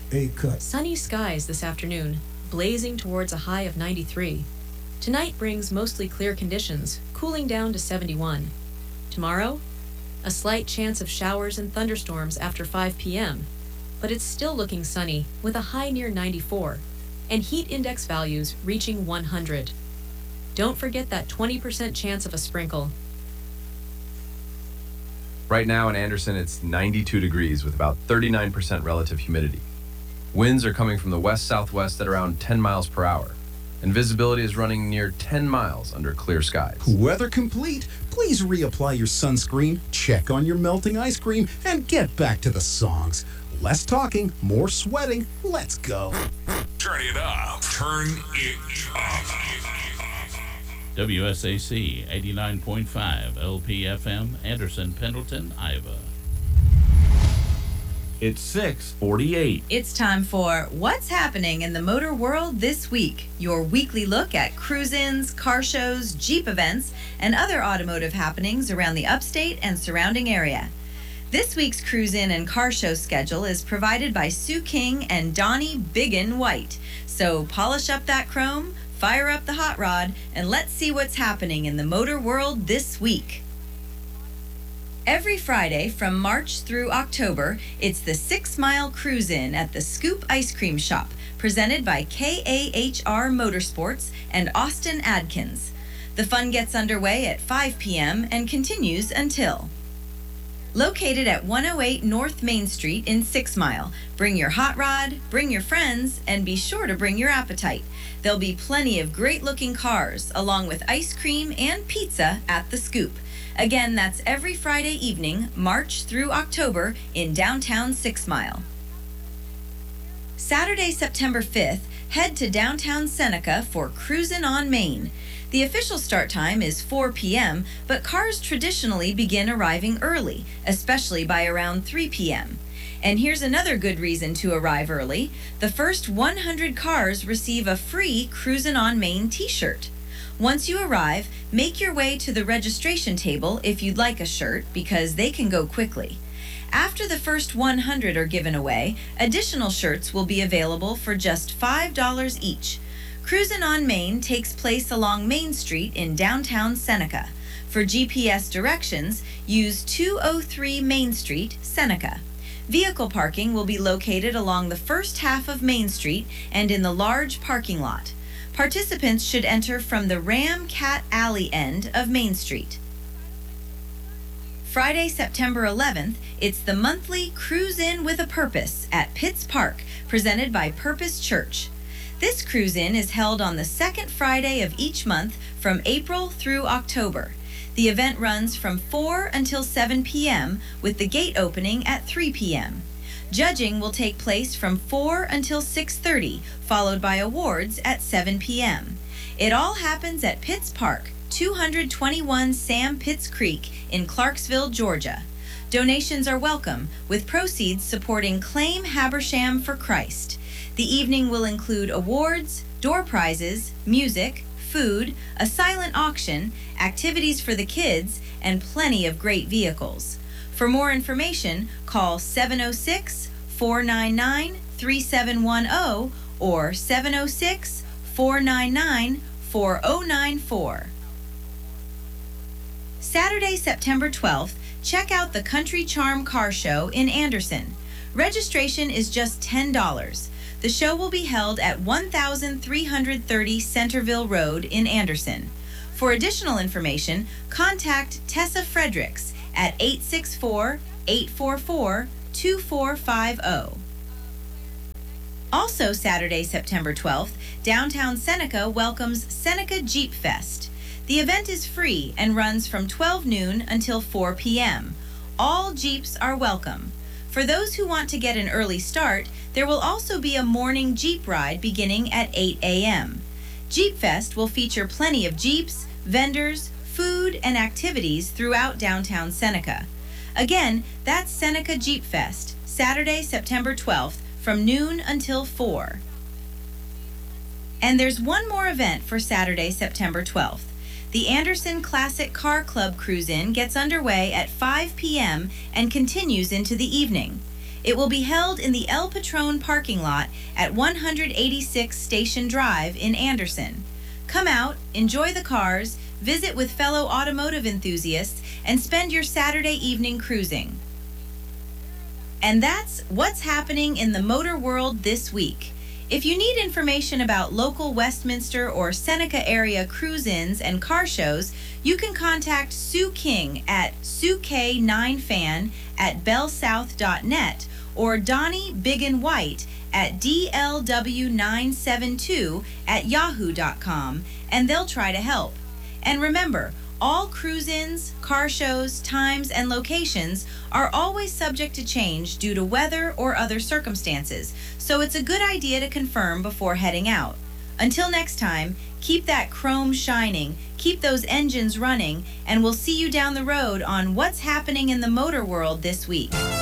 A-cut. Sunny skies this afternoon, blazing towards a high of 93. Tonight brings mostly clear conditions, cooling down to 71. Tomorrow, a slight chance of showers and thunderstorms after 5 p.m., but it's still looking sunny with a high near 94 and heat index values reaching 100. Don't forget that 20% chance of a sprinkle. Right now in Anderson, it's 92 degrees with about 39% relative humidity. Winds are coming from the west-southwest at around 10 miles per hour, and visibility is running near 10 miles under clear skies. Weather complete. Please reapply your sunscreen, check on your melting ice cream, and get back to the songs. Less talking, more sweating. Let's go. Turn it up. Turn it up. WSAC 89.5 LPFM, Anderson, Pendleton, Iowa. It's 6:48. It's time for What's Happening in the Motor World This Week, your weekly look at cruise-ins, car shows, Jeep events, and other automotive happenings around the upstate and surrounding area. This week's cruise-in and car show schedule is provided by Sue King and Donnie Biggin White. So polish up that chrome, fire up the hot rod, and let's see what's happening in the motor world this week. Every Friday from March through October, it's the 6-mile cruise-in at the Scoop Ice Cream Shop, presented by KAHR Motorsports and Austin Adkins. The fun gets underway at 5 p.m. and continues until. Located at 108 North Main Street in 6 Mile. Bring your hot rod, bring your friends, and be sure to bring your appetite. There'll be plenty of great-looking cars, along with ice cream and pizza at the Scoop. Again, that's every Friday evening, March through October, in downtown 6 Mile. Saturday, September 5th, head to downtown Seneca for Cruisin' on Main. The official start time is 4 p.m., but cars traditionally begin arriving early, especially by around 3 p.m. And here's another good reason to arrive early. The first 100 cars receive a free Cruisin' on Main t-shirt. Once you arrive, make your way to the registration table if you'd like a shirt, because they can go quickly. After the first 100 are given away, additional shirts will be available for just $5 each. Cruisin' on Main takes place along Main Street in downtown Seneca. For GPS directions, use 203 Main Street, Seneca. Vehicle parking will be located along the first half of Main Street and in the large parking lot. Participants should enter from the Ram Cat Alley end of Main Street. Friday, September 11th, it's the monthly Cruise-In with a Purpose at Pitts Park, presented by Purpose Church. This cruise-in is held on the second Friday of each month from April through October. The event runs from 4 until 7 p.m. with the gate opening at 3 p.m. Judging will take place from 4 until 6:30, followed by awards at 7 p.m. It all happens at Pitts Park, 221 Sam Pitts Creek in Clarksville, Georgia. Donations are welcome, with proceeds supporting Claim Habersham for Christ. The evening will include awards, door prizes, music, food, a silent auction, activities for the kids, and plenty of great vehicles. For more information, call 706-499-3710 or 706-499-4094. Saturday, September 12th, check out the Country Charm Car Show in Anderson. Registration is just $10. The show will be held at 1330 Centerville Road in Anderson. For additional information, contact Tessa Fredericks at 864-844-2450. Also Saturday, September 12th, downtown Seneca welcomes Seneca Jeep Fest. The event is free and runs from 12 noon until 4 p.m. All Jeeps are welcome. For those who want to get an early start, there will also be a morning Jeep ride beginning at 8 a.m. Jeep Fest will feature plenty of Jeeps, vendors, food, and activities throughout downtown Seneca. Again, that's Seneca Jeep Fest, Saturday, September 12th, from noon until 4. And there's one more event for Saturday, September 12th. The Anderson Classic Car Club Cruise-In gets underway at 5 p.m. and continues into the evening. It will be held in the El Patron parking lot at 186 Station Drive in Anderson. Come out, enjoy the cars, visit with fellow automotive enthusiasts, and spend your Saturday evening cruising. And that's what's happening in the motor world this week. If you need information about local Westminster or Seneca area cruise-ins and car shows, you can contact Sue King at SueK9fan@bellsouth.net or Donnie Biggin White at DLW972@yahoo.com, and they'll try to help. And remember, all cruise-ins, car shows, times, and locations are always subject to change due to weather or other circumstances, so it's a good idea to confirm before heading out. Until next time, keep that chrome shining, keep those engines running, and we'll see you down the road on What's Happening in the Motor World this week.